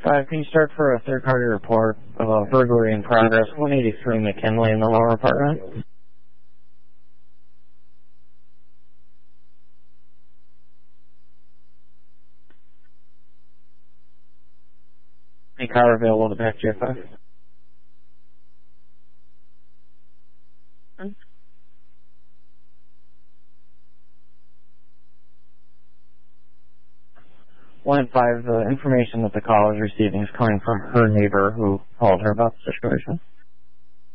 5, can you start for a third-party report of a burglary in progress, 183 McKinley in the lower apartment? Any car available to back GF5? Hmm? 1 and 5, the information that the caller is receiving is coming from her neighbor who called her about the situation.